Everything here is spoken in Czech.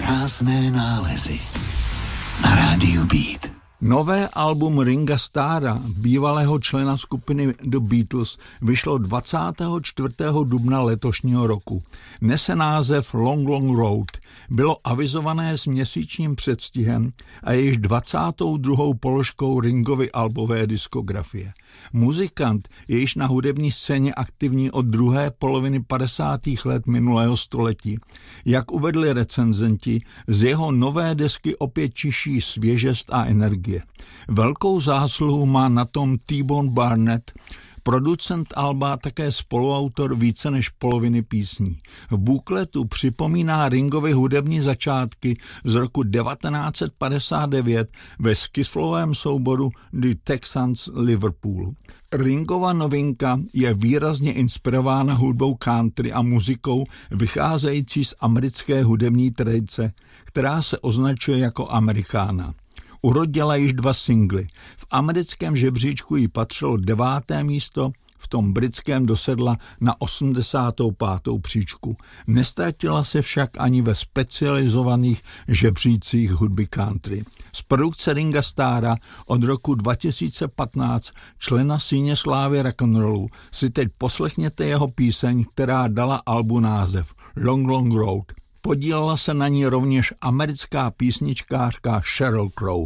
Krásné nálezy na rádiu Beat. Nové album Ringa Starra, bývalého člena skupiny The Beatles, vyšlo 24. dubna letošního roku. Nese název Long Long Road. Bylo avizované s měsíčním předstihem a je již 22. položkou Ringovy albové diskografie. Muzikant je již na hudební scéně aktivní od druhé poloviny 50. let minulého století. Jak uvedli recenzenti, z jeho nové desky opět čiší svěžest a energie. Velkou zásluhu má na tom T-Bone Barnett, producent alba, také spoluautor více než poloviny písní. V bukletu připomíná Ringovy hudební začátky z roku 1959 ve skiflovém souboru The Texans Liverpool. Ringova novinka je výrazně inspirována hudbou country a muzikou vycházející z americké hudební tradice, která se označuje jako amerikána. Urodila již 2 singly. V americkém žebříčku jí patřilo 9. místo, v tom britském dosedla na 85. příčku. Nestratila se však ani ve specializovaných žebřících hudby country. Z produkce Ringa Starra od roku 2015, člena síně slávy rock'n'rollu, si teď poslechněte jeho píseň, která dala albu název Long Long Road. Podílela se na ní rovněž americká písničkářka Sheryl Crow.